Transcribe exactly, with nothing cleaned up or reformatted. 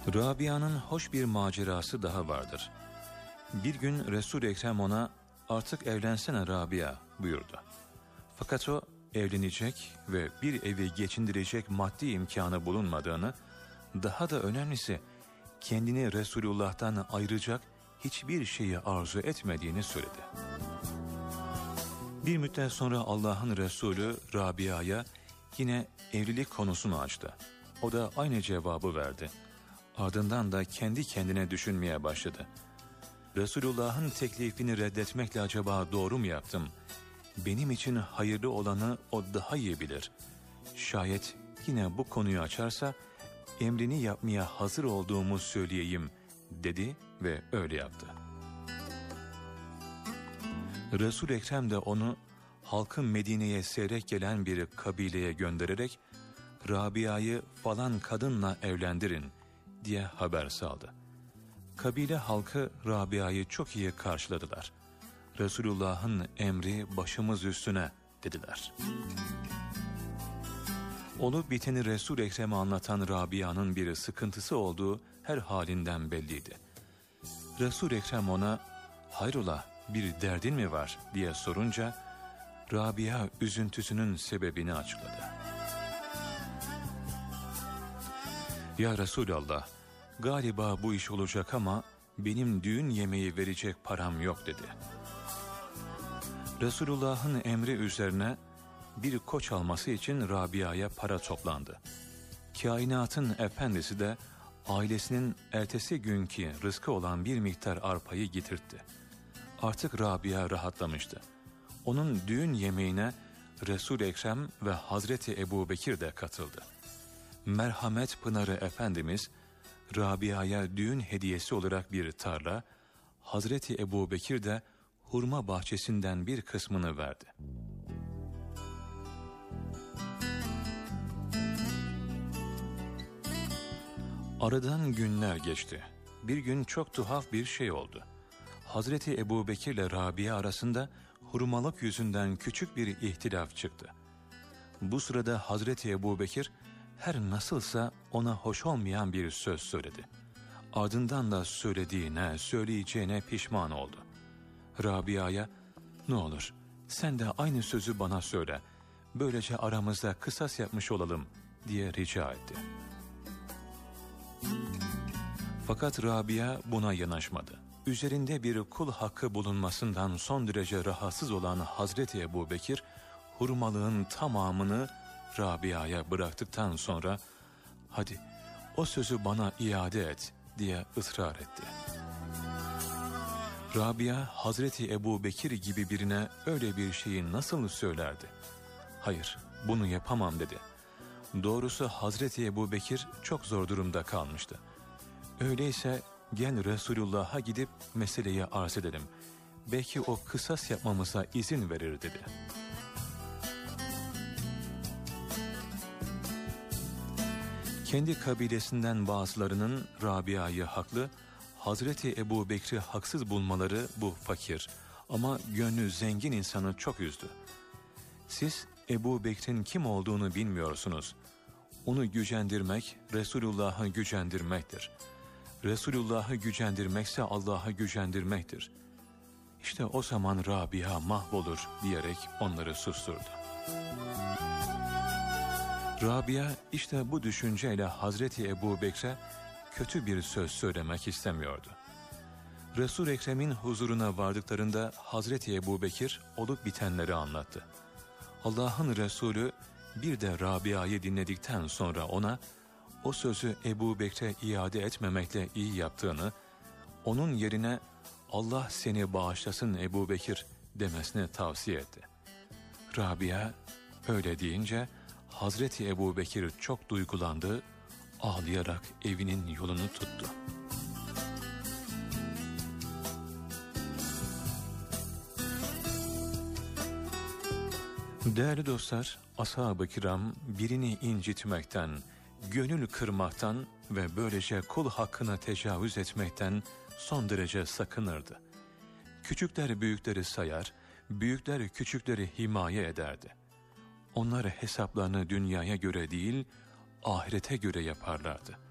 Rabia'nın hoş bir macerası daha vardır. Bir gün Resul-i Ekrem ona "Artık evlensene Rabia" buyurdu. Fakat o evlenecek ve bir evi geçindirecek maddi imkanı bulunmadığını, daha da önemlisi kendini Resulullah'tan ayıracak hiçbir şeyi arzu etmediğini söyledi. Bir müddet sonra Allah'ın Resulü Rabia'ya yine evlilik konusunu açtı. O da aynı cevabı verdi. Ardından da kendi kendine düşünmeye başladı. Resulullah'ın teklifini reddetmekle acaba doğru mu yaptım? Benim için hayırlı olanı o daha iyi bilir. Şayet yine bu konuyu açarsa emrini yapmaya hazır olduğumu söyleyeyim dedi ve öyle yaptı. Resul-i Ekrem de onu halkın Medine'ye seyrek gelen bir kabileye göndererek Rabia'yı falan kadınla evlendirin diye haber saldı. Kabile halkı Rabia'yı çok iyi karşıladılar. Resulullah'ın emri başımız üstüne dediler. Olup biteni Resul-i Ekrem'e anlatan Rabia'nın bir sıkıntısı olduğu her halinden belliydi. Resul-i Ekrem ona "Hayrola, bir derdin mi var?" diye sorunca Rabia üzüntüsünün sebebini açıkladı. "Ya Resulallah, galiba bu iş olacak ama benim düğün yemeği verecek param yok" dedi. Resulullah'ın emri üzerine bir koç alması için Rabia'ya para toplandı. Kainatın efendisi de ailesinin ertesi günkü rızkı olan bir miktar arpayı getirtti. Artık Rabia rahatlamıştı. Onun düğün yemeğine Resul-i Ekrem ve Hazreti Ebubekir de katıldı. Merhamet Pınarı Efendimiz Rabia'ya düğün hediyesi olarak bir tarla, Hazreti Ebubekir de hurma bahçesinden bir kısmını verdi. Aradan günler geçti. Bir gün çok tuhaf bir şey oldu. Hazreti Ebubekir ile Rabia arasında hurmalık yüzünden küçük bir ihtilaf çıktı. Bu sırada Hazreti Ebubekir her nasılsa ona hoş olmayan bir söz söyledi. Ardından da söylediğine, söyleyeceğine pişman oldu. Rabia'ya "Ne olur sen de aynı sözü bana söyle, böylece aramızda kısas yapmış olalım" diye rica etti. Fakat Rabia buna yanaşmadı. Üzerinde bir kul hakkı bulunmasından son derece rahatsız olan Hazreti Ebubekir, hurmalığın tamamını Rabia'ya bıraktıktan sonra "Hadi o sözü bana iade et" diye ısrar etti. Rabia, Hazreti Ebubekir gibi birine öyle bir şeyi nasıl söylerdi? "Hayır, bunu yapamam" dedi. Doğrusu Hazreti Ebubekir çok zor durumda kalmıştı. "Öyleyse gel Resulullah'a gidip meseleyi arz edelim. Belki o kısas yapmamıza izin verir" dedi. Kendi kabilesinden bazılarının Rabia'yı haklı, Hazreti Ebubekir'i haksız bulmaları bu fakir ama gönlü zengin insanı çok üzdü. "Siz Ebubekir'in kim olduğunu bilmiyorsunuz. Onu gücendirmek Resulullah'ı gücendirmektir. Resulullah'ı gücendirmekse Allah'ı gücendirmektir. İşte o zaman Rabia mahvolur" diyerek onları susturdu. Rabia işte bu düşünceyle Hazreti Ebubekir'e kötü bir söz söylemek istemiyordu. Resul-i Ekrem'in huzuruna vardıklarında Hazreti Ebubekir olup bitenleri anlattı. Allah'ın Resulü bir de Rabia'yı dinledikten sonra ona o sözü Ebubekir'e iade etmemekle iyi yaptığını, onun yerine "Allah seni bağışlasın Ebubekir" demesini tavsiye etti. Rabia öyle deyince Hazreti Ebubekir çok duygulandı, ağlayarak evinin yolunu tuttu. Değerli dostlar, ashab-ı kiram birini incitmekten, gönül kırmaktan ve böylece kul hakkına tecavüz etmekten son derece sakınırdı. Küçükler büyükleri sayar, büyükler küçükleri himaye ederdi. Onlar hesaplarını dünyaya göre değil, ahirete göre yaparlardı.